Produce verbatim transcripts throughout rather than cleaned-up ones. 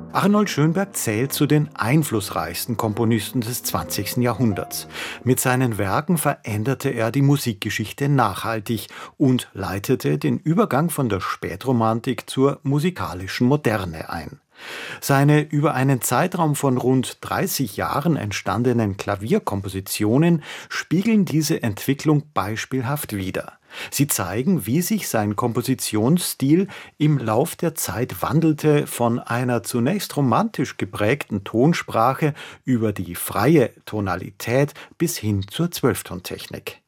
Arnold Schönberg zählt zu den einflussreichsten Komponisten des zwanzigsten Jahrhunderts. Mit seinen Werken veränderte er die Musikgeschichte nachhaltig und leitete den Übergang von der Spätromantik zur musikalischen Moderne ein. Seine über einen Zeitraum von rund dreißig Jahren entstandenen Klavierkompositionen spiegeln diese Entwicklung beispielhaft wider. Sie zeigen, wie sich sein Kompositionsstil im Lauf der Zeit wandelte von einer zunächst romantisch geprägten Tonsprache über die freie Tonalität bis hin zur Zwölftontechnik.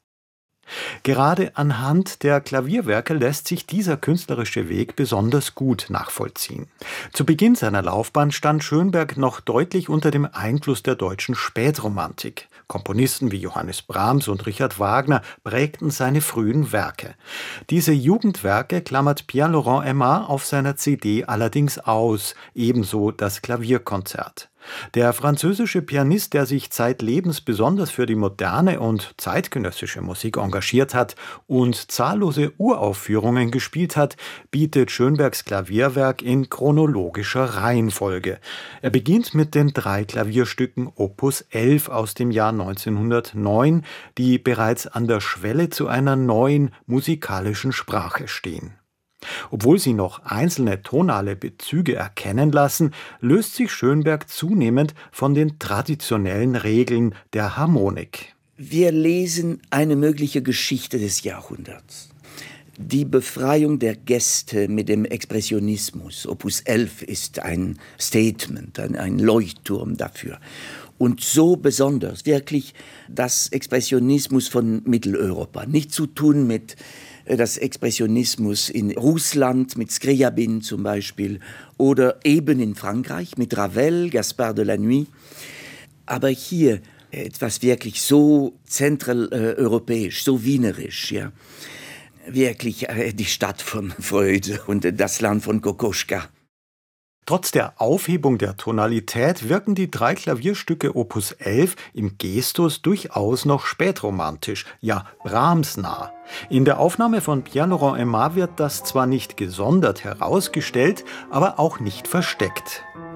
Gerade anhand der Klavierwerke lässt sich dieser künstlerische Weg besonders gut nachvollziehen. Zu Beginn seiner Laufbahn stand Schönberg noch deutlich unter dem Einfluss der deutschen Spätromantik. Komponisten wie Johannes Brahms und Richard Wagner prägten seine frühen Werke. Diese Jugendwerke klammert Pierre-Laurent Aimard auf seiner C D allerdings aus, ebenso das Klavierkonzert. Der französische Pianist, der sich zeitlebens besonders für die moderne und zeitgenössische Musik engagiert hat und zahllose Uraufführungen gespielt hat, bietet Schönbergs Klavierwerk in chronologischer Reihenfolge. Er beginnt mit den drei Klavierstücken Opus elf aus dem Jahr neunzehnhundertneun, die bereits an der Schwelle zu einer neuen musikalischen Sprache stehen. Obwohl sie noch einzelne tonale Bezüge erkennen lassen, löst sich Schönberg zunehmend von den traditionellen Regeln der Harmonik. Wir lesen eine mögliche Geschichte des Jahrhunderts. Die Befreiung der Gäste mit dem Expressionismus. Opus elf ist ein Statement, ein, ein Leuchtturm dafür. Und so besonders wirklich das Expressionismus von Mitteleuropa. Nicht zu tun mit das Expressionismus in Russland, mit Scriabin zum Beispiel, oder eben in Frankreich mit Ravel, Gaspard de la Nuit. Aber hier etwas wirklich so zentraleuropäisch, so wienerisch, ja. Wirklich die Stadt von Freud und das Land von Kokoschka. Trotz der Aufhebung der Tonalität wirken die drei Klavierstücke Opus elf im Gestus durchaus noch spätromantisch, ja Brahmsnah. In der Aufnahme von Pierre-Laurent Aimard wird das zwar nicht gesondert herausgestellt, aber auch nicht versteckt.